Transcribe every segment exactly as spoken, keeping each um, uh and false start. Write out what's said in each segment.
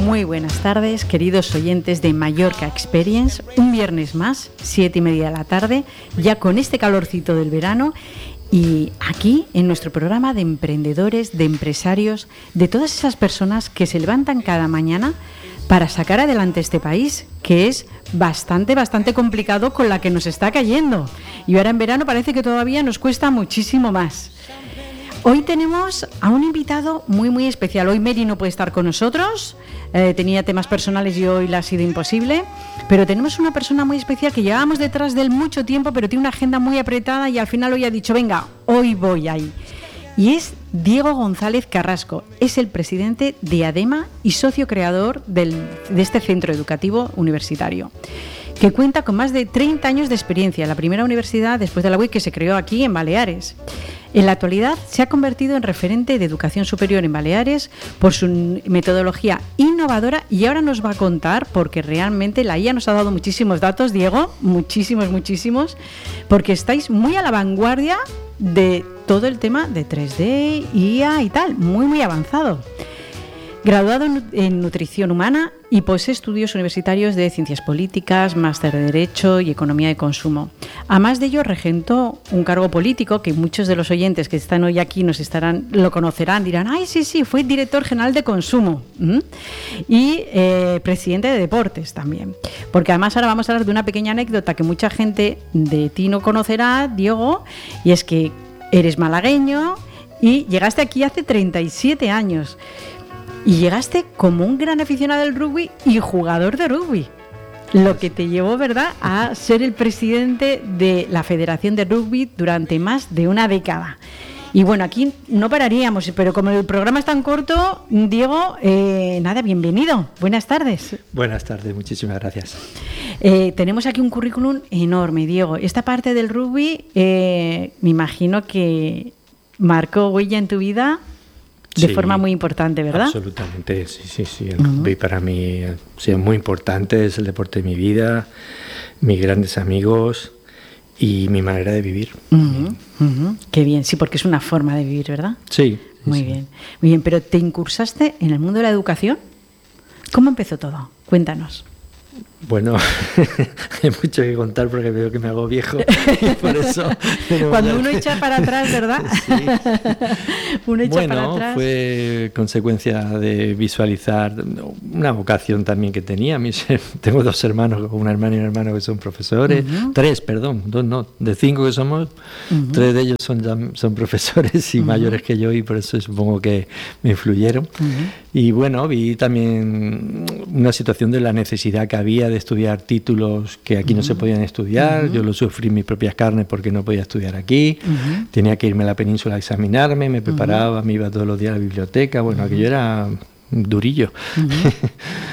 Muy buenas tardes, queridos oyentes de Mallorca Experience. Un viernes más, siete y media de la tarde, ya con este calorcito del verano. Y aquí, en nuestro programa de emprendedores, de empresarios, de todas esas personas que se levantan cada mañana para sacar adelante este país, que es bastante, bastante complicado con la que nos está cayendo. Y ahora en verano parece que todavía nos cuesta muchísimo más. Hoy tenemos a un invitado muy, muy especial. Hoy Mary no puede estar con nosotros, eh, tenía temas personales y hoy le ha sido imposible, pero tenemos una persona muy especial que llevábamos detrás de él mucho tiempo, pero tiene una agenda muy apretada y al final hoy ha dicho, venga, hoy voy ahí. Y es Diego González Carrasco, es el presidente de ADEMA y socio creador del, de este centro educativo universitario, que cuenta con más de treinta años de experiencia, la primera universidad después de la U I C que se creó aquí en Baleares. En la actualidad se ha convertido en referente de educación superior en Baleares por su metodología innovadora y ahora nos va a contar, porque realmente la I A nos ha dado muchísimos datos, Diego, muchísimos, muchísimos, porque estáis muy a la vanguardia de todo el tema de tres D, I A y tal, muy, muy avanzado. Graduado en Nutrición Humana y posee estudios universitarios de Ciencias Políticas, máster de Derecho y Economía de Consumo. Además de ello, regentó un cargo político que muchos de los oyentes que están hoy aquí nos estarán, lo conocerán, dirán, ay, sí, sí, fue director general de Consumo ¿Mm? y eh, presidente de Deportes también. Porque además ahora vamos a hablar de una pequeña anécdota que mucha gente de ti no conocerá, Diego, y es que eres malagueño y llegaste aquí hace treinta y siete años. Y llegaste como un gran aficionado del rugby y jugador de rugby, lo que te llevó, ¿verdad?, a ser el presidente de la Federación de Rugby durante más de una década. Y bueno, aquí no pararíamos, pero como el programa es tan corto, Diego, eh, nada, bienvenido. Buenas tardes. Buenas tardes, muchísimas gracias. Eh, tenemos aquí un currículum enorme, Diego. Esta parte del rugby, eh, me imagino que marcó huella en tu vida de sí, forma muy importante, ¿verdad? Absolutamente, sí, sí, sí. El uh-huh. rugby para mí sí, es muy importante, es el deporte de mi vida, mis grandes amigos y mi manera de vivir. Uh-huh. Uh-huh. Qué bien, sí, porque es una forma de vivir, ¿verdad? Sí. Muy sí. bien, muy bien. Pero ¿te incursaste en el mundo de la educación? ¿Cómo empezó todo? Cuéntanos. Bueno, hay mucho que contar porque veo que me hago viejo y por eso... Cuando uno echa para atrás, ¿verdad? Sí. Uno echa bueno, para atrás. Fue consecuencia de visualizar una vocación también que tenía. Mis, tengo dos hermanos, una hermana y un hermano que son profesores. Uh-huh. Tres, perdón, dos no, de cinco que somos, uh-huh. tres de ellos son, ya, son profesores y uh-huh. mayores que yo y por eso supongo que me influyeron. Uh-huh. Y bueno, vi también una situación de la necesidad que había de estudiar títulos que aquí uh-huh. no se podían estudiar. Uh-huh. Yo lo sufrí en mis propias carnes porque no podía estudiar aquí. Uh-huh. Tenía que irme a la península a examinarme, me preparaba, uh-huh. me iba todos los días a la biblioteca. Bueno, uh-huh. aquello era durillo. Uh-huh.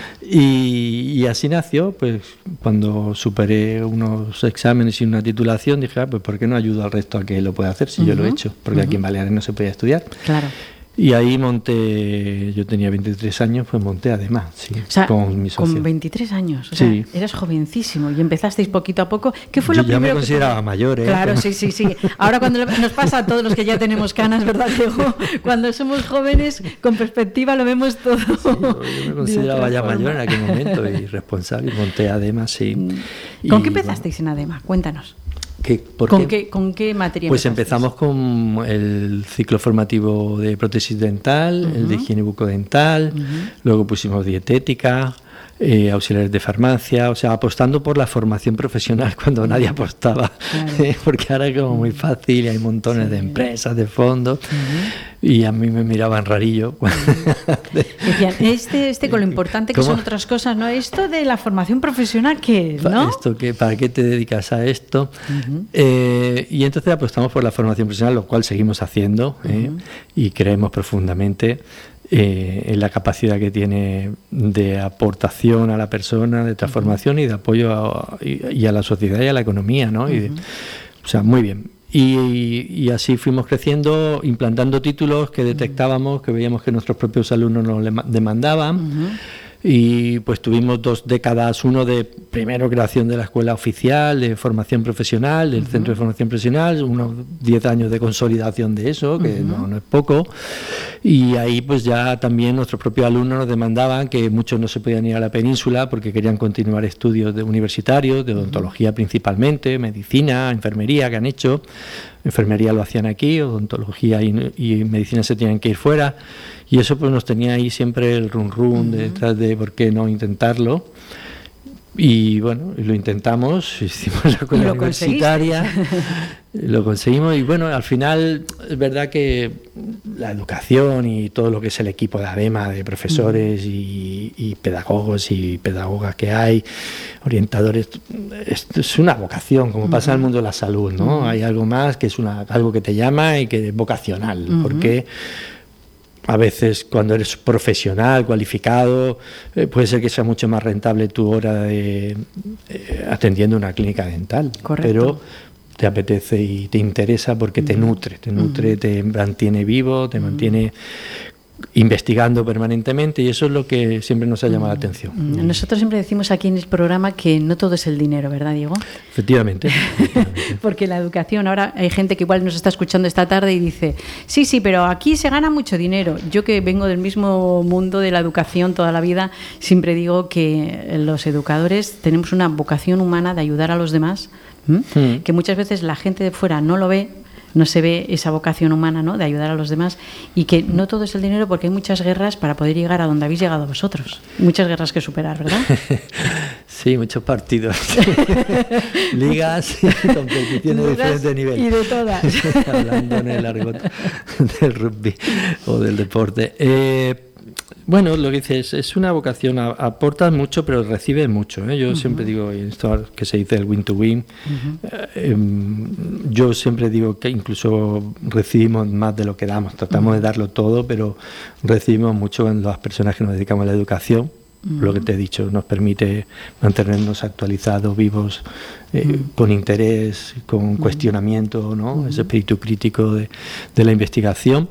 y, y así nació, pues cuando superé unos exámenes y una titulación, dije, ah, pues ¿por qué no ayudo al resto a que lo pueda hacer si uh-huh. yo lo he hecho? Porque uh-huh. aquí en Baleares no se podía estudiar. Claro. Y ahí monté, yo tenía veintitrés años, pues monté ADEMA, sí, o sea, con mi socio. Con veintitrés años, o sí. sea, eras jovencísimo y empezasteis poquito a poco. ¿Qué fue yo lo primero? Ya me consideraba que... mayor, ¿eh? Claro, sí, sí, sí. Ahora cuando nos pasa a todos los que ya tenemos canas, ¿verdad, Diego? Cuando somos jóvenes, con perspectiva lo vemos todo. Sí, yo me consideraba ya mayor en aquel momento y responsable, y monté ADEMA, sí. ¿Con y, qué empezasteis bueno, en ADEMA? Cuéntanos. ¿Qué, por ¿Con, qué? Qué, ¿Con qué materia Pues empezasteis? Empezamos con el ciclo formativo de prótesis dental, uh-huh. el de higiene bucodental, uh-huh. luego pusimos dietética, eh, auxiliares de farmacia, o sea, apostando por la formación profesional cuando uh-huh. nadie apostaba, claro. eh, porque ahora es como muy fácil y hay montones sí. de empresas, de fondos, uh-huh. y a mí me miraban rarillo. Decían, este, este con lo importante que ¿Cómo? Son otras cosas, ¿no? Esto de la formación profesional, ¿qué es, no? Esto, ¿qué, ¿Para qué te dedicas a esto? Uh-huh. Eh, y entonces apostamos por la formación profesional, lo cual seguimos haciendo, uh-huh. eh, y creemos profundamente eh, en la capacidad que tiene de aportación a la persona, de transformación uh-huh. y de apoyo a, y, y a la sociedad y a la economía, ¿no? Uh-huh. Y de, o sea, muy bien. Y, y así fuimos creciendo, implantando títulos que detectábamos, que veíamos que nuestros propios alumnos nos demandaban. Uh-huh. y pues tuvimos dos décadas, uno de primero creación de la escuela oficial, de formación profesional, del uh-huh. centro de formación profesional, unos diez años de consolidación de eso, que uh-huh. no, no es poco, y ahí pues ya también nuestros propios alumnos nos demandaban que muchos no se podían ir a la península porque querían continuar estudios de universitarios, de odontología uh-huh. principalmente, medicina, enfermería que han hecho. Enfermería lo hacían aquí, odontología y, y medicina se tenían que ir fuera, y eso pues nos tenía ahí siempre el run run uh-huh. detrás de por qué no intentarlo. Y bueno, lo intentamos, hicimos la escuela universitaria, lo conseguimos, y bueno, al final es verdad que la educación y todo lo que es el equipo de ADEMA, de profesores y, y pedagogos y pedagogas que hay, orientadores, esto es una vocación, como pasa en el mundo de la salud, ¿no? Uh-huh. Hay algo más que es una, algo que te llama y que es vocacional, uh-huh. porque a veces cuando eres profesional, cualificado, eh, puede ser que sea mucho más rentable tu hora de eh, atendiendo una clínica dental. Correcto. Pero te apetece y te interesa porque uh-huh. te nutre, te nutre, uh-huh. te mantiene vivo, te uh-huh. mantiene investigando permanentemente, y eso es lo que siempre nos ha llamado la atención. Nosotros siempre decimos aquí en el programa que no todo es el dinero, ¿verdad, Diego? Efectivamente. Porque la educación, ahora hay gente que igual nos está escuchando esta tarde y dice, sí, sí, pero aquí se gana mucho dinero. Yo, que vengo del mismo mundo de la educación toda la vida, siempre digo que los educadores tenemos una vocación humana de ayudar a los demás, ¿Mm? que muchas veces la gente de fuera no lo ve, no se ve esa vocación humana, ¿no?, de ayudar a los demás, y que no todo es el dinero, porque hay muchas guerras para poder llegar a donde habéis llegado vosotros. Muchas guerras que superar, ¿verdad? Sí, muchos partidos. Ligas y competiciones de diferentes niveles. Y de todas. Hablando en el argot del rugby o del deporte. Eh, Bueno, lo que dices, es una vocación, aportas mucho, pero recibes mucho, ¿eh? Yo uh-huh. siempre digo, esto que se dice el win to win, uh-huh. eh, yo siempre digo que incluso recibimos más de lo que damos, tratamos uh-huh. de darlo todo, pero recibimos mucho en las personas que nos dedicamos a la educación. Uh-huh. Lo que te he dicho, nos permite mantenernos actualizados, vivos, eh, uh-huh. con interés, con uh-huh. cuestionamiento, ¿no? Uh-huh. Ese espíritu crítico de, de la investigación.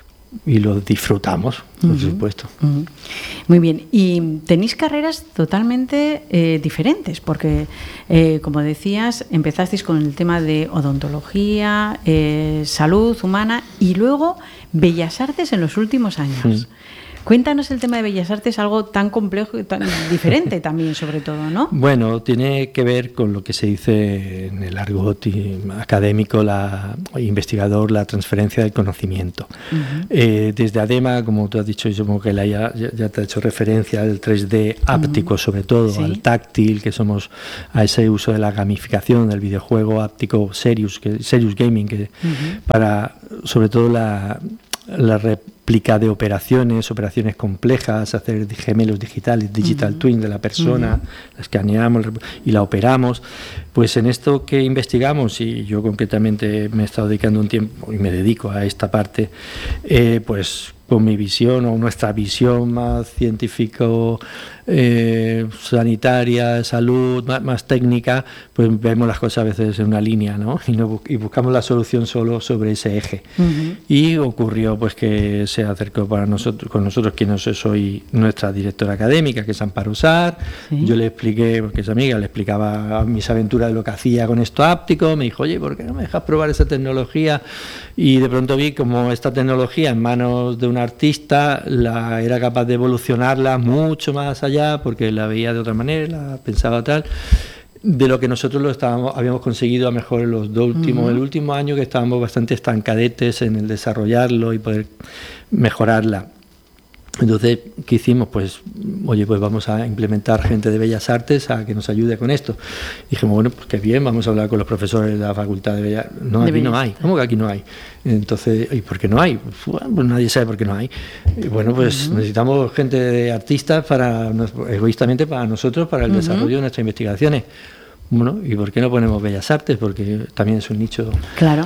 Y lo disfrutamos, por uh-huh. supuesto. Uh-huh. Muy bien. Y tenéis carreras totalmente eh, diferentes, porque, eh, como decías, empezasteis con el tema de odontología, eh, salud humana, y luego Bellas Artes en los últimos años. Uh-huh. Cuéntanos el tema de Bellas Artes, algo tan complejo y tan diferente también, sobre todo, ¿no? Bueno, tiene que ver con lo que se dice en el argot académico, la investigador, la transferencia del conocimiento. Uh-huh. Eh, desde ADEMA, como tú has dicho, yo como que la ya, ya, ya te he hecho referencia al tres D áptico, uh-huh. sobre todo, ¿sí? Al táctil, que somos a ese uso de la gamificación del videojuego áptico Serious, que, Serious Gaming, que uh-huh. para, sobre todo, la, la réplica de operaciones, operaciones complejas, hacer gemelos digitales, digital uh-huh. twin de la persona, uh-huh. la escaneamos y la operamos. Pues en esto que investigamos, y yo concretamente me he estado dedicando un tiempo y me dedico a esta parte, eh, pues con mi visión o nuestra visión más científico, eh, sanitaria, salud, más, más técnica, pues vemos las cosas a veces en una línea, ¿no? Y, no, y buscamos la solución solo sobre ese eje. Uh-huh. Y ocurrió pues que se acercó para nosotros, con nosotros, quien no sé, soy nuestra directora académica, que es Amparo Sar. ¿Sí? Yo le expliqué, porque es amiga, le explicaba mis aventuras de lo que hacía con esto áptico. Me dijo, oye, ¿por qué no me dejas probar esa tecnología? Y de pronto vi como esta tecnología en manos de un artista la era capaz de evolucionarla mucho más allá, porque la veía de otra manera, la pensaba tal, de lo que nosotros lo estábamos habíamos conseguido a lo mejor en los dos últimos, uh-huh. el último año, que estábamos bastante estancadetes en el desarrollarlo y poder mejorarla. Entonces, ¿qué hicimos? Pues, oye, pues vamos a implementar gente de Bellas Artes a que nos ayude con esto. Y dijimos, bueno, pues qué bien, vamos a hablar con los profesores de la Facultad de Bellas Artes. No, aquí no hay. ¿Cómo que aquí no hay? Entonces, ¿y por qué no hay? Pues, bueno, pues nadie sabe por qué no hay. Y bueno, pues uh-huh. necesitamos gente de artistas para, egoístamente para nosotros, para el uh-huh. desarrollo de nuestras investigaciones. Bueno, ¿y por qué no ponemos Bellas Artes? Porque también es un nicho. Claro.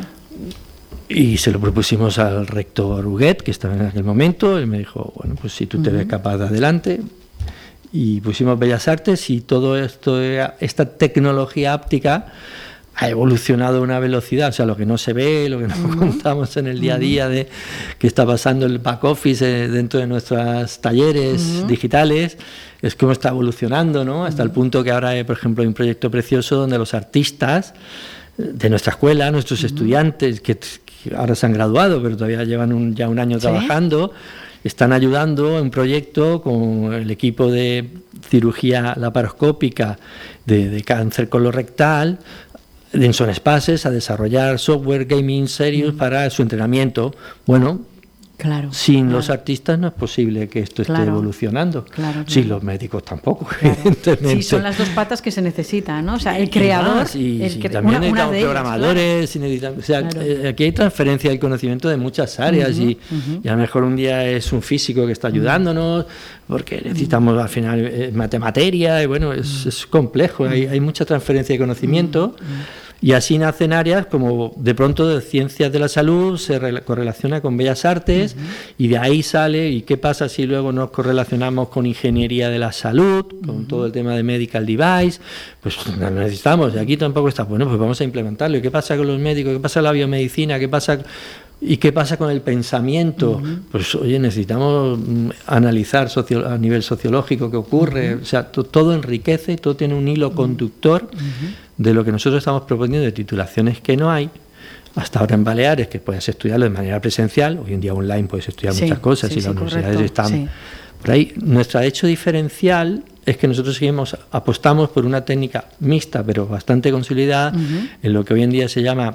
Y se lo propusimos al rector Huguet, que estaba en aquel momento, y me dijo, bueno, pues si tú te uh-huh. ves capaz de adelante. Y pusimos Bellas Artes, y todo esto, esta tecnología áptica ha evolucionado a una velocidad, o sea, lo que no se ve, lo que no uh-huh. contamos en el día a día de qué está pasando en el back office eh, dentro de nuestros talleres uh-huh. digitales, es cómo está evolucionando, ¿no? Hasta uh-huh. el punto que ahora, hay, por ejemplo, hay un proyecto precioso donde los artistas de nuestra escuela, nuestros uh-huh. estudiantes, que, que ahora se han graduado, pero todavía llevan un, ya un año ¿Sí? trabajando, están ayudando en un proyecto con el equipo de cirugía laparoscópica de, de cáncer colorectal, en Son Spaces, a desarrollar software gaming serios mm. para su entrenamiento. Bueno, claro, sin claro. los artistas no es posible que esto claro. esté evolucionando. Claro, claro. Sin los médicos tampoco, claro. evidentemente. Sí, son las dos patas que se necesitan, ¿no? O sea, el creador... Y, el sí, que, también una, necesitamos una de programadores. ellas, claro. O sea, claro. eh, aquí hay transferencia del conocimiento de muchas áreas uh-huh, y, uh-huh. y a lo mejor un día es un físico que está ayudándonos, porque necesitamos al final eh, materia, y bueno, es, es complejo, hay, hay mucha transferencia de conocimiento. Uh-huh. Y así nacen áreas como de pronto de ciencias de la salud se re- correlaciona con bellas artes uh-huh. y de ahí sale, ¿y qué pasa si luego nos correlacionamos con ingeniería de la salud, con uh-huh. todo el tema de medical device? Pues lo necesitamos, y aquí tampoco está, bueno, pues vamos a implementarlo. ¿Y qué pasa con los médicos? ¿Qué pasa con la biomedicina? ¿Qué pasa...? ¿Y qué pasa con el pensamiento? Uh-huh. Pues, oye, necesitamos analizar socio- a nivel sociológico qué ocurre. Uh-huh. O sea, to- todo enriquece, todo tiene un hilo conductor uh-huh. de lo que nosotros estamos proponiendo, de titulaciones que no hay. Hasta ahora en Baleares, que puedes estudiarlo de manera presencial, hoy en día online puedes estudiar sí, muchas cosas sí, y sí, las universidades correcto. están sí. por ahí. Nuestro hecho diferencial es que nosotros seguimos, apostamos por una técnica mixta, pero bastante consolidada, uh-huh. en lo que hoy en día se llama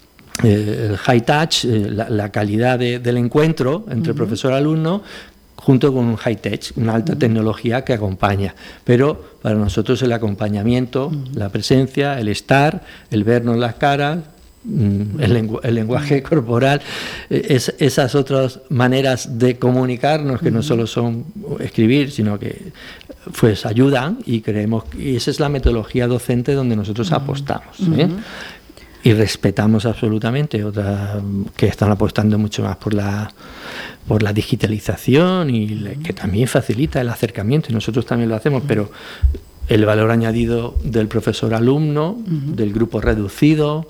Eh, el high touch, eh, la, la calidad de, del encuentro entre uh-huh. profesor y alumno, junto con un high tech, una alta uh-huh. tecnología que acompaña. Pero para nosotros el acompañamiento, uh-huh. la presencia, el estar, el vernos las caras, mm, el, lengu- el lenguaje uh-huh. corporal, eh, es, esas otras maneras de comunicarnos que uh-huh. no solo son escribir, sino que pues ayudan, y creemos, y esa es la metodología docente donde nosotros uh-huh. apostamos. ¿eh? Uh-huh. Y respetamos absolutamente otras que están apostando mucho más por la por la digitalización y le, que también facilita el acercamiento, y nosotros también lo hacemos, pero el valor añadido del profesor alumno, uh-huh. del grupo reducido,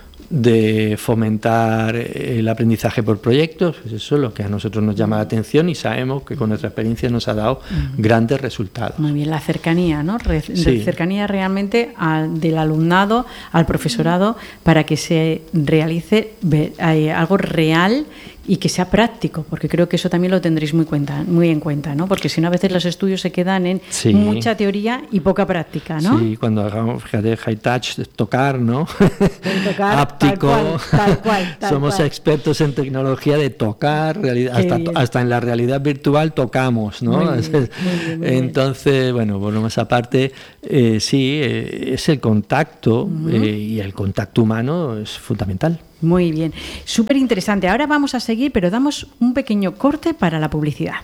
de fomentar el aprendizaje por proyectos, pues eso es lo que a nosotros nos llama la atención, y sabemos que con nuestra experiencia nos ha dado uh-huh. grandes resultados. Muy bien, la cercanía, ¿no? Re- sí. cercanía realmente a, del alumnado al profesorado, para que se realice ve, eh, algo real y que sea práctico, porque creo que eso también lo tendréis muy cuenta, muy en cuenta, ¿no? Porque si no, a veces los estudios se quedan en sí. mucha teoría y poca práctica, ¿no? Sí, cuando hagamos, fíjate, high touch, tocar, ¿no? Tocar, áptico, tal cual, tal cual, tal somos cual. expertos en tecnología de tocar, realidad, hasta, hasta en la realidad virtual tocamos, ¿no? Muy bien, muy bien, muy Entonces, bien. bueno, por lo más aparte, eh, sí, eh, es el contacto uh-huh. eh, y el contacto humano es fundamental. Muy bien, súper interesante. Ahora vamos a seguir, pero damos un pequeño corte para la publicidad.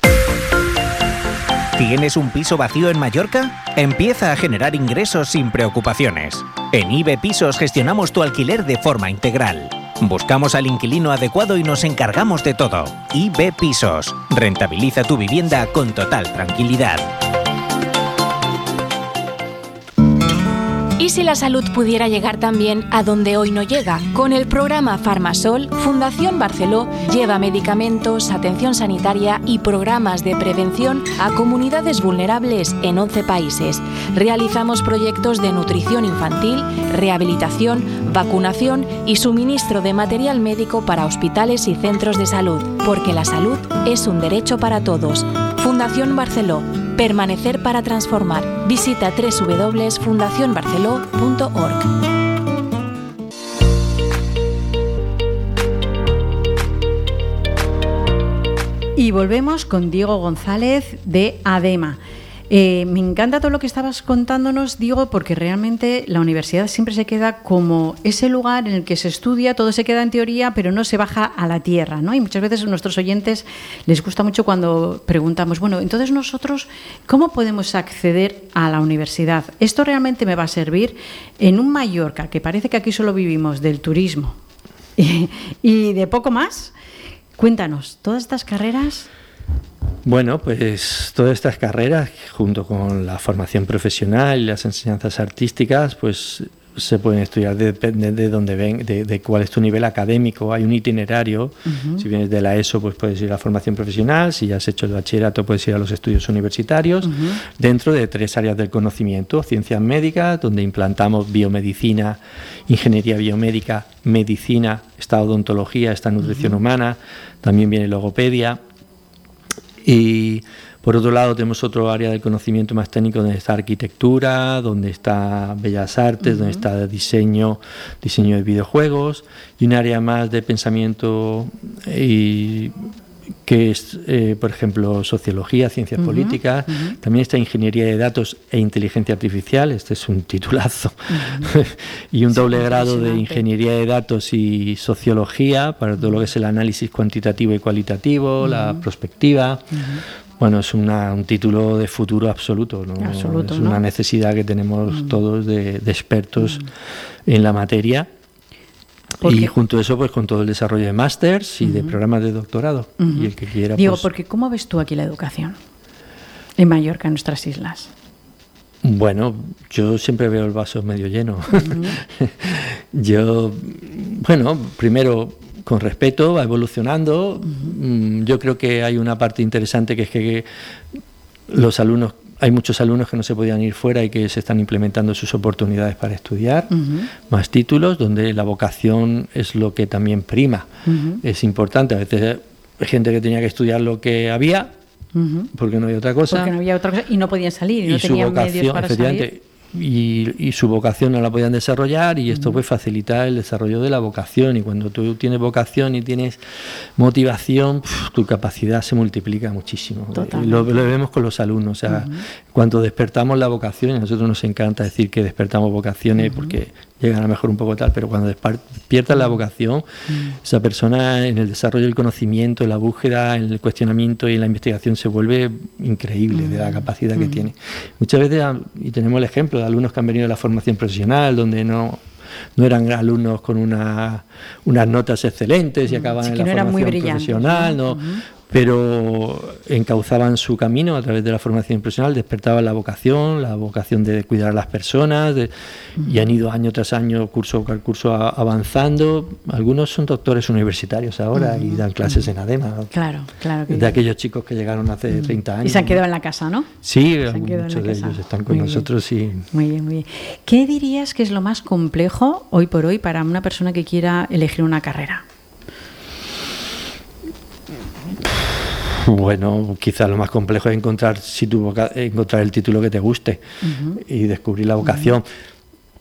¿Tienes un piso vacío en Mallorca? Empieza a generar ingresos sin preocupaciones. En I B Pisos gestionamos tu alquiler de forma integral. Buscamos al inquilino adecuado y nos encargamos de todo. I B Pisos. Rentabiliza tu vivienda con total tranquilidad. ¿Y si la salud pudiera llegar también a donde hoy no llega? Con el programa Farmasol, Fundación Barceló lleva medicamentos, atención sanitaria y programas de prevención a comunidades vulnerables en once países. Realizamos proyectos de nutrición infantil, rehabilitación, vacunación y suministro de material médico para hospitales y centros de salud, porque la salud es un derecho para todos. Fundación Barceló. Permanecer para transformar. Visita doble u doble u doble u punto fundación barceló punto org. Y volvemos con Diego González de ADEMA. Eh, me encanta todo lo que estabas contándonos, Diego, porque realmente la universidad siempre se queda como ese lugar en el que se estudia, todo se queda en teoría, pero no se baja a la tierra, ¿no? Y muchas veces a nuestros oyentes les gusta mucho cuando preguntamos, bueno, entonces nosotros, ¿cómo podemos acceder a la universidad? ¿Esto realmente me va a servir en un Mallorca, que parece que aquí solo vivimos del turismo y, y de poco más? Cuéntanos, todas estas carreras... Bueno, pues todas estas carreras, junto con la formación profesional y las enseñanzas artísticas, pues se pueden estudiar, depende de dónde ven, de, de cuál es tu nivel académico. Hay un itinerario. Uh-huh. Si vienes de la ESO, pues puedes ir a la formación profesional. Si ya has hecho el bachillerato, puedes ir a los estudios universitarios. Uh-huh. Dentro de tres áreas del conocimiento: ciencias médicas, donde implantamos biomedicina, ingeniería biomédica, medicina, esta odontología, esta nutrición uh-huh. humana. También viene logopedia. Y por otro lado tenemos otro área del conocimiento más técnico, donde está arquitectura, donde está bellas artes, uh-huh. donde está diseño, diseño de videojuegos, y un área más de pensamiento y que es, eh, por ejemplo, sociología, ciencias uh-huh. políticas. Uh-huh. También está ingeniería de datos e inteligencia artificial. Este es un titulazo. Uh-huh. Y un sí, doble grado de ingeniería de datos y sociología para todo lo que es el análisis cuantitativo y cualitativo, uh-huh. la prospectiva. Uh-huh. Bueno, es una, un título de futuro absoluto, ¿no? Absoluto, es ¿no? una necesidad que tenemos uh-huh. todos de, de expertos uh-huh. en la materia. Y junto a eso, pues con todo el desarrollo de másters y uh-huh. de programas de doctorado. Uh-huh. Y el que quiera, Digo, pues, porque ¿cómo ves tú aquí la educación en Mallorca, en nuestras islas? Bueno, yo siempre veo el vaso medio lleno. Uh-huh. Yo, bueno, primero, con respeto, va evolucionando. Uh-huh. Yo creo que hay una parte interesante, que es que los alumnos, hay muchos alumnos que no se podían ir fuera y que se están implementando sus oportunidades para estudiar, uh-huh. más títulos, donde la vocación es lo que también prima. Uh-huh. Es importante. A veces hay gente que tenía que estudiar lo que había, uh-huh. porque no había otra cosa. Porque no había otra cosa y no podían salir, y, y no tenían vocación, medios para salir. Y, y su vocación no la podían desarrollar, y esto uh-huh. pues facilita el desarrollo de la vocación. Y cuando tú tienes vocación y tienes motivación, pf, tu capacidad se multiplica muchísimo. Lo, lo vemos con los alumnos. O sea, uh-huh. cuando despertamos la vocación, y a nosotros nos encanta decir que despertamos vocaciones, uh-huh. porque llegan a lo mejor un poco tal, pero cuando despiertas la vocación, uh-huh. esa persona en el desarrollo del conocimiento, en la búsqueda, en el cuestionamiento y en la investigación se vuelve increíble uh-huh. de la capacidad uh-huh. que tiene. Muchas veces, y tenemos el ejemplo de alumnos que han venido de la formación profesional, donde no, no eran alumnos con una, unas notas excelentes y acaban sí, en la no formación profesional, ¿no? Uh-huh. pero encauzaban su camino a través de la formación profesional, despertaban la vocación, la vocación de cuidar a las personas, de, uh-huh. y han ido año tras año, curso tras curso, a, avanzando. Algunos son doctores universitarios ahora uh-huh. y dan clases uh-huh. en ADEMA. Claro, claro. Que de aquellos chicos que llegaron hace uh-huh. treinta años. Y se han quedado ¿no? en la casa, ¿no? Sí, muchos de ellos están con muy nosotros. Y... Muy bien, muy bien. ¿Qué dirías que es lo más complejo hoy por hoy para una persona que quiera elegir una carrera? Bueno, quizás lo más complejo es encontrar si tu voca- encontrar el título que te guste uh-huh. y descubrir la vocación. Uh-huh.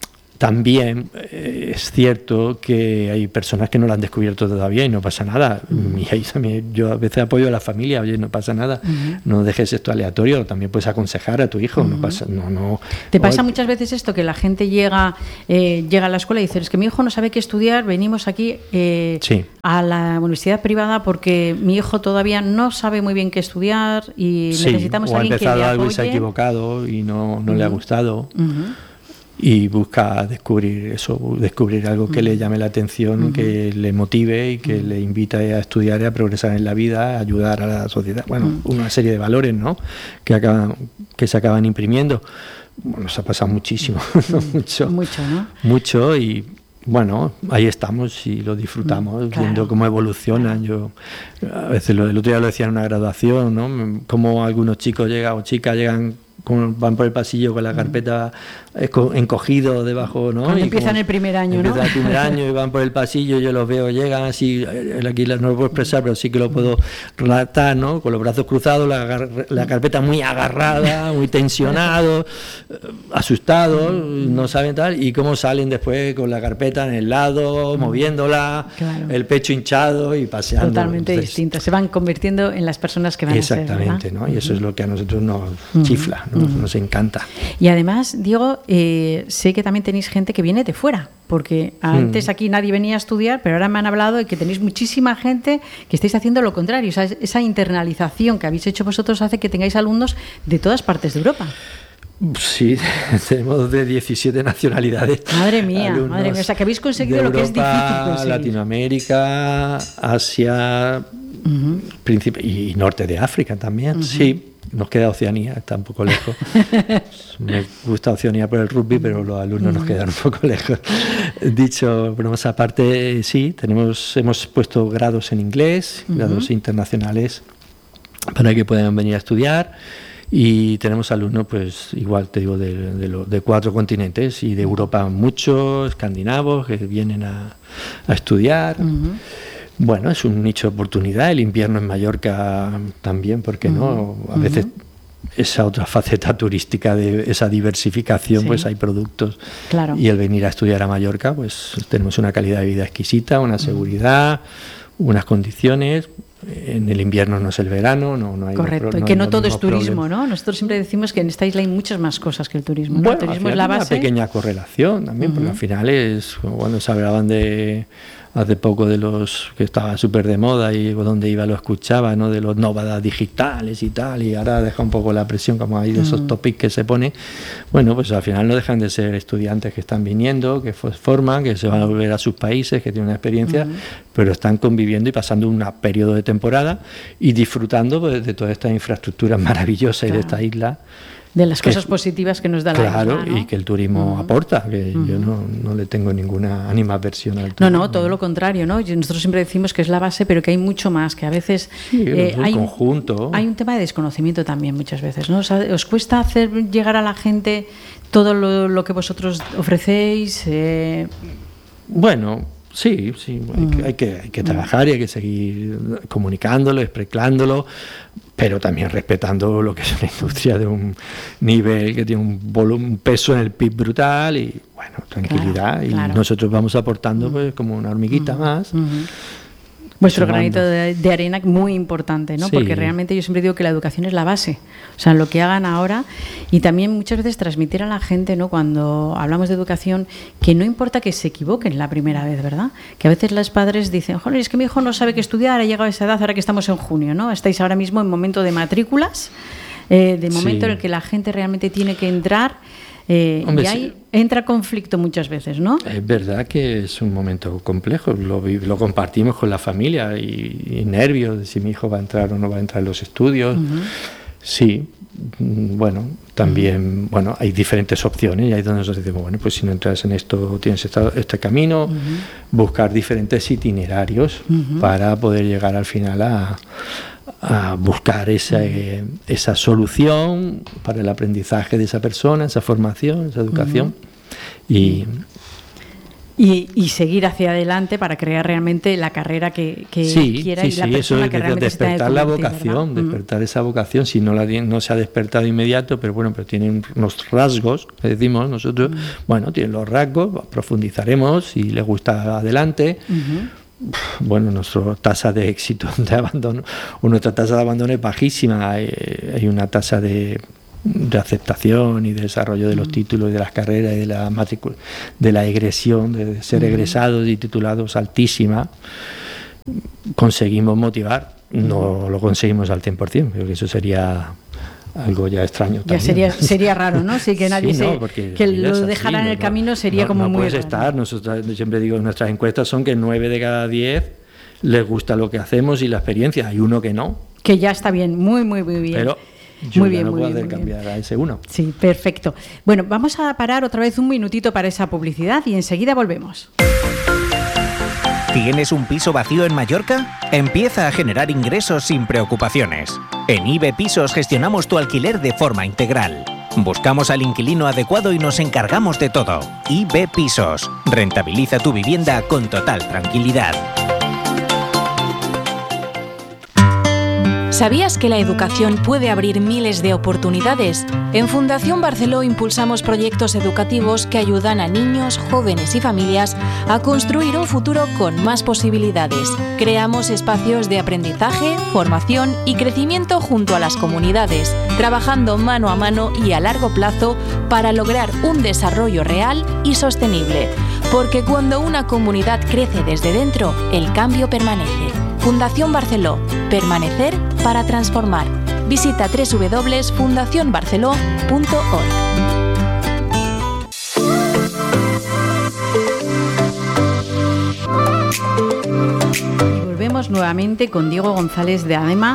También eh, es cierto que hay personas que no lo han descubierto todavía y no pasa nada. Uh-huh. Y ahí también, yo a veces apoyo a la familia, oye, no pasa nada, uh-huh. no dejes esto aleatorio, también puedes aconsejar a tu hijo, uh-huh. no pasa, no, no. ¿Te pasa muchas veces esto, que la gente llega, eh, llega a la escuela y dice, es que mi hijo no sabe qué estudiar, venimos aquí eh, sí. a la universidad privada porque mi hijo todavía no sabe muy bien qué estudiar y sí. necesitamos o a alguien que le apoye? O ha empezado algo y se ha equivocado y no, no uh-huh. le ha gustado. Uh-huh. Y busca descubrir eso, descubrir algo que uh-huh. le llame la atención, uh-huh. que le motive y que uh-huh. le invite a estudiar y a progresar en la vida, a ayudar a la sociedad. Bueno, uh-huh. una serie de valores, ¿no? Que acaban, que se acaban imprimiendo. Bueno, nos ha pasado muchísimo, uh-huh. mucho, mucho, ¿no? Mucho y bueno, ahí estamos y lo disfrutamos, uh-huh. viendo claro. cómo evolucionan. Yo a veces lo, el otro día lo decía en una graduación, ¿no? Cómo algunos chicos llegan o chicas llegan, como van por el pasillo con la carpeta encogido debajo, ¿no? Cuando empiezan el primer año, ¿no? Empiezan el primer año y van por el pasillo, yo los veo, llegan así, aquí no lo puedo expresar, pero sí que lo puedo relatar, ¿no? Con los brazos cruzados, la, la carpeta muy agarrada, muy tensionado, asustados, no saben tal, y cómo salen después con la carpeta en el lado, moviéndola, claro. el pecho hinchado y paseando. Totalmente Entonces, distintas, se van convirtiendo en las personas que van a ser. Exactamente, ¿no? Y eso es lo que a nosotros nos uh-huh. chifla, nos, uh-huh. nos encanta. Y además, Diego, eh, sé que también tenéis gente que viene de fuera, porque antes mm. aquí nadie venía a estudiar, pero ahora me han hablado de que tenéis muchísima gente que estáis haciendo lo contrario. O sea, esa internalización que habéis hecho vosotros hace que tengáis alumnos de todas partes de Europa. Sí, tenemos de diecisiete nacionalidades. Madre mía, madre mía. O sea, que habéis conseguido Europa, lo que es difícil conseguir. Latinoamérica, Asia, uh-huh. y norte de África también, uh-huh. sí. nos queda Oceanía, está un poco lejos. Me gusta Oceanía por el rugby, pero los alumnos nos quedan un poco lejos. Dicho, pero más aparte, sí, tenemos, hemos puesto grados en inglés, uh-huh. grados internacionales, para que puedan venir a estudiar. Y tenemos alumnos, pues igual te digo, de, de, lo, de cuatro continentes y de Europa muchos, escandinavos, que vienen a, a estudiar. Uh-huh. Bueno, es un nicho de oportunidad. El invierno en Mallorca también, ¿por qué uh-huh. no? A uh-huh. veces esa otra faceta turística de esa diversificación, sí. pues hay productos. Claro. Y el venir a estudiar a Mallorca, pues tenemos una calidad de vida exquisita, una seguridad, uh-huh. unas condiciones. En el invierno no es el verano, no, no hay. Correcto, no, y que no, no todo es turismo, problema. ¿no? Nosotros siempre decimos que en esta isla hay muchas más cosas que el turismo. ¿no? Bueno, el turismo es la base. Una pequeña correlación también, uh-huh. porque al final es cuando se hablaban de hace poco de los que estaba súper de moda y donde iba lo escuchaba, ¿no? De los nómadas digitales y tal, y ahora deja un poco la presión como hay de esos uh-huh. topics que se pone. Bueno, pues al final no dejan de ser estudiantes que están viniendo, que forman, que se van a volver a sus países, que tienen una experiencia, uh-huh. pero están conviviendo y pasando un periodo de temporada y disfrutando pues, de toda esta infraestructura maravillosa claro. y de esta isla. De las que, cosas positivas que nos da la claro, isla, ¿no? y que el turismo uh-huh. aporta, que uh-huh. yo no, no le tengo ninguna animadversión al turismo. No, no, todo lo contrario, ¿no? Nosotros siempre decimos que es la base, pero que hay mucho más, que a veces sí, eh, el hay, conjunto. hay un tema de desconocimiento también muchas veces, ¿no? O sea, ¿os cuesta hacer llegar a la gente todo lo, lo que vosotros ofrecéis? Eh... Bueno, sí, sí, hay, uh-huh. que, hay, que, hay que trabajar y hay que seguir comunicándolo, explicándolo, pero también respetando lo que es una industria de un nivel que tiene un volumen, un peso en el P I B brutal y bueno, tranquilidad. Claro, y claro. nosotros vamos aportando pues como una hormiguita uh-huh. más. Uh-huh. Vuestro granito de, de arena muy importante, ¿no? Sí. Porque realmente yo siempre digo que la educación es la base, o sea, lo que hagan ahora y también muchas veces transmitir a la gente, ¿no? Cuando hablamos de educación, que no importa que se equivoquen la primera vez, ¿verdad? Que a veces los padres dicen, joder, es que mi hijo no sabe qué estudiar, ha llegado a esa edad, ahora que estamos en junio, ¿no? Estáis ahora mismo en momento de matrículas, eh, de momento sí. en el que la gente realmente tiene que entrar. Eh, Hombre, y ahí sí. entra conflicto muchas veces, ¿no? Es verdad que es un momento complejo, lo, lo compartimos con la familia y, y nervios de si mi hijo va a entrar o no va a entrar en los estudios. Uh-huh. Sí, bueno, también, uh-huh. bueno, hay diferentes opciones y ahí es donde nosotros decimos, bueno, pues si no entras en esto, tienes esta, este camino, uh-huh. buscar diferentes itinerarios uh-huh. para poder llegar al final a... a buscar esa, eh, esa solución para el aprendizaje de esa persona, esa formación, esa educación uh-huh. y, y y seguir hacia adelante para crear realmente la carrera que, que sí, quiera sí, y la sí, persona eso que es realmente despertar la vocación, ¿verdad? despertar uh-huh. esa vocación, si no la no se ha despertado inmediato, pero bueno, pero tienen unos rasgos, que decimos nosotros, uh-huh. bueno, tienen los rasgos, profundizaremos, si les gusta adelante. Uh-huh. Bueno, nuestra tasa de éxito de abandono, o nuestra tasa de abandono es bajísima. Hay, hay una tasa de, de aceptación y de desarrollo de los títulos, de las carreras y de la matrícula, de la egresión, de ser egresados y titulados altísima. Conseguimos motivar, no lo conseguimos al cien por ciento, porque eso sería algo ya extraño ya también. sería sería raro, ¿no? Sí, que nadie sí, no, se que lo dejara en el no, camino sería no, como no muy puedes raro. estar, nosotros siempre digo, nuestras encuestas son que nueve de cada diez les gusta lo que hacemos y la experiencia, hay uno que no. Que ya está bien, muy muy muy bien. Pero yo muy ya bien, no muy puedo bien, hacer muy cambiar bien. a ese uno. Sí, perfecto. Bueno, vamos a parar otra vez un minutito para esa publicidad y enseguida volvemos. ¿Tienes un piso vacío en Mallorca? Empieza a generar ingresos sin preocupaciones. En I B E Pisos gestionamos tu alquiler de forma integral. Buscamos al inquilino adecuado y nos encargamos de todo. I B E Pisos. Rentabiliza tu vivienda con total tranquilidad. ¿Sabías que la educación puede abrir miles de oportunidades? En Fundación Barceló impulsamos proyectos educativos que ayudan a niños, jóvenes y familias a construir un futuro con más posibilidades. Creamos espacios de aprendizaje, formación y crecimiento junto a las comunidades, trabajando mano a mano y a largo plazo para lograr un desarrollo real y sostenible. Porque cuando una comunidad crece desde dentro, el cambio permanece. Fundación Barceló. Permanecer para transformar. Visita doble u doble u doble u punto fundación barceló punto org. Volvemos nuevamente con Diego González de ADEMA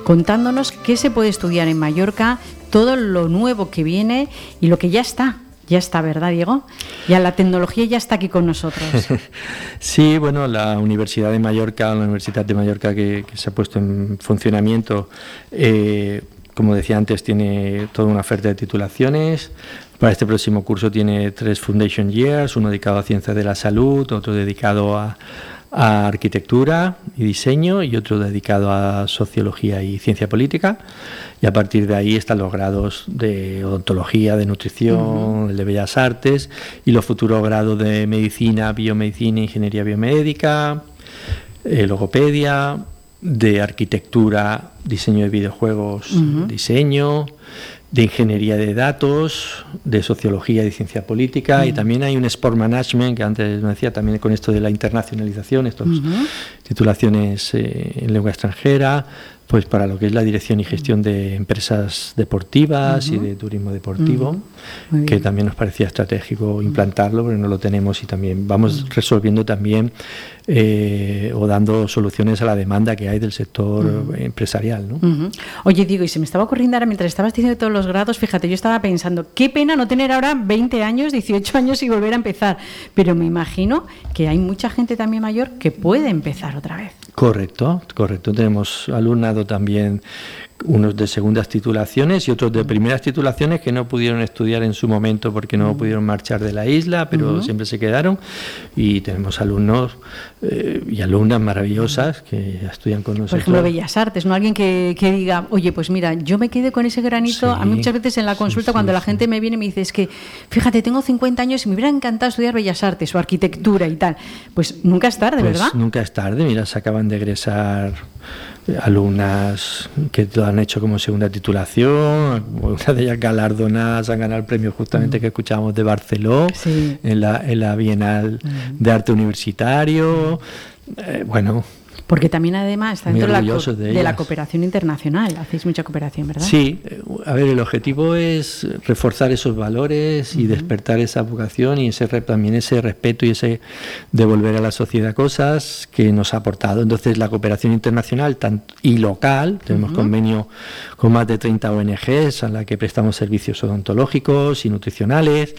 contándonos qué se puede estudiar en Mallorca, todo lo nuevo que viene y lo que ya está. Ya está, ¿verdad, Diego? Ya la tecnología ya está aquí con nosotros. Sí, bueno, la Universidad de Mallorca, la Universidad de Mallorca que, que se ha puesto en funcionamiento, eh, como decía antes, tiene toda una oferta de titulaciones. Para este próximo curso tiene tres Foundation Years, uno dedicado a Ciencias de la Salud, otro dedicado a, a Arquitectura y Diseño y otro dedicado a Sociología y Ciencia Política. Y a partir de ahí están los grados de Odontología, de Nutrición, uh-huh. el de Bellas Artes y los futuros grados de Medicina, Biomedicina, Ingeniería Biomédica, eh, Logopedia, de Arquitectura, Diseño de Videojuegos, uh-huh. Diseño, de Ingeniería de Datos, de Sociología y Ciencia Política, uh-huh. y también hay un Sport Management, que antes me decía, también con esto de la internacionalización, estas uh-huh. titulaciones eh, en lengua extranjera, pues para lo que es la dirección y gestión de empresas deportivas uh-huh. y de turismo deportivo, uh-huh. que también nos parecía estratégico implantarlo, pero no lo tenemos y también vamos uh-huh. resolviendo también eh, o dando soluciones a la demanda que hay del sector uh-huh. empresarial, ¿no? Uh-huh. Oye, digo, y se me estaba ocurriendo ahora, mientras estabas diciendo todos los grados, fíjate, yo estaba pensando, qué pena no tener ahora veinte años, dieciocho años y volver a empezar, pero me imagino que hay mucha gente también mayor que puede empezar otra vez. Correcto, correcto. Tenemos alumnado también, unos de segundas titulaciones y otros de primeras titulaciones que no pudieron estudiar en su momento porque no uh-huh. pudieron marchar de la isla, pero uh-huh. siempre se quedaron. Y tenemos alumnos eh, y alumnas maravillosas que estudian con nosotros. Por ejemplo, Bellas Artes, ¿no? Alguien que, que diga, oye, pues mira, yo me quedé con ese granito. Sí, a mí muchas veces en la consulta, sí, cuando sí, la gente sí. me viene y me dice, es que, fíjate, tengo cincuenta años y me hubiera encantado estudiar Bellas Artes o Arquitectura y tal. Pues nunca es tarde, pues ¿verdad? Nunca es tarde. Mira, se acaban de egresar alumnas que lo han hecho como segunda titulación, una de ellas galardonadas, han ganado el premio justamente mm. que escuchábamos de Barceló, sí. en, la, en la Bienal mm. de Arte Universitario, eh, bueno... Porque también además está dentro de la, co- de, de la cooperación internacional, hacéis mucha cooperación, ¿verdad? Sí, a ver, el objetivo es reforzar esos valores y uh-huh. despertar esa vocación y ese también ese respeto y ese devolver a la sociedad cosas que nos ha aportado. Entonces la cooperación internacional tanto, y local, tenemos uh-huh. convenio con más de treinta O N Ges a la que prestamos servicios odontológicos y nutricionales.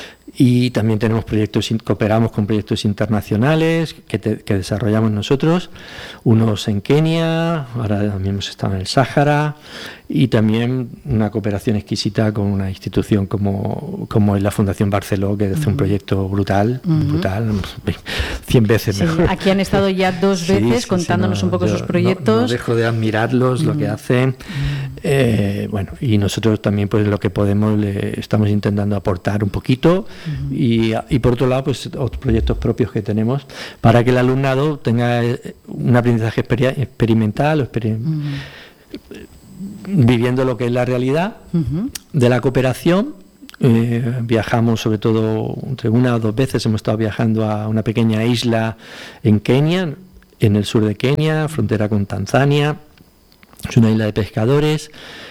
Y también tenemos proyectos, cooperamos con proyectos internacionales que, te, que desarrollamos nosotros, unos en Kenia, ahora también hemos estado en el Sáhara, y también una cooperación exquisita con una institución como, como es la Fundación Barceló, que hace uh-huh. un proyecto brutal, uh-huh. brutal, cien veces sí, mejor. Aquí han estado ya dos veces sí, contándonos sí, no, un poco sus proyectos. No, no dejo de admirarlos, uh-huh. lo que hacen. Uh-huh. Eh, bueno, y nosotros también, pues lo que podemos, le estamos intentando aportar un poquito. Uh-huh. y, y por otro lado, pues otros proyectos propios que tenemos para que el alumnado tenga un aprendizaje exper- experimental o exper- uh-huh. viviendo lo que es la realidad uh-huh. de la cooperación. Eh, viajamos sobre todo entre una o dos veces, hemos estado viajando a una pequeña isla en Kenia, en el sur de Kenia, frontera con Tanzania. Es una isla de pescadores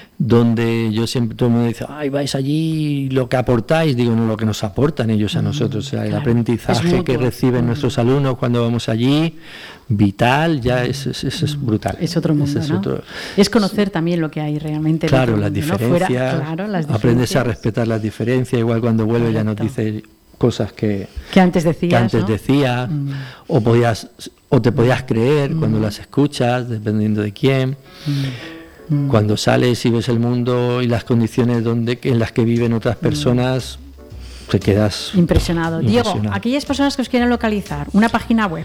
donde yo siempre, todo el mundo dice, ay, vais allí, lo que aportáis, digo, no, lo que nos aportan ellos a nosotros, o sea, claro, el aprendizaje que reciben nuestros alumnos cuando vamos allí, vital, ya es, es, es, es brutal. Es otro mundo, es, ¿no? Otro, es conocer también lo que hay realmente. Claro, las mundo, diferencias, ¿no? Fuera, claro, las diferencias, aprendes a respetar las diferencias, igual cuando vuelve ya nos dice cosas que, que antes decías, que antes ¿no? decía, mm. o podías, o te podías creer mm. cuando las escuchas, dependiendo de quién. Mm. Cuando sales y ves el mundo y las condiciones donde en las que viven otras personas, te quedas impresionado. impresionado. Diego, aquellas personas que os quieran localizar, una página web.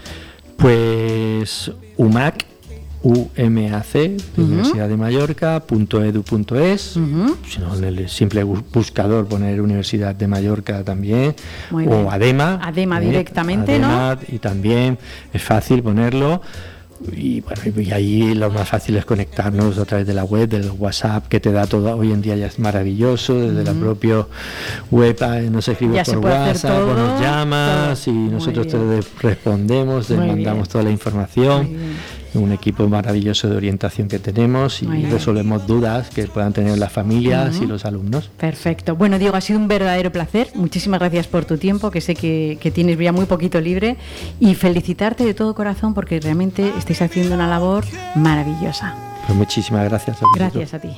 Pues U M A C, U M A C, uh-huh. Universidad de Mallorca, punto edu punto es, uh-huh. si no, en el simple buscador poner Universidad de Mallorca también, o ADEMA. ADEMA eh, directamente, ADEMA, ¿no? Y también es fácil ponerlo. Y bueno, y ahí lo más fácil es conectarnos a través de la web, del WhatsApp que te da todo, hoy en día ya es maravilloso, desde uh-huh. la propia web nos escribes por WhatsApp, todo, nos llamas todo. Y nosotros te respondemos, te Muy mandamos bien. Toda la información. Un equipo maravilloso de orientación que tenemos y Muy resolvemos bien. Dudas que puedan tener las familias uh-huh. y los alumnos. Perfecto. Bueno, Diego, ha sido un verdadero placer. Muchísimas gracias por tu tiempo, que sé que, que tienes ya muy poquito libre, y felicitarte de todo corazón porque realmente estáis haciendo una labor maravillosa. Pues muchísimas gracias. Gracias a ti.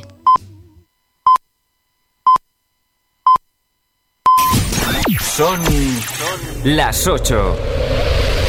Son las ocho.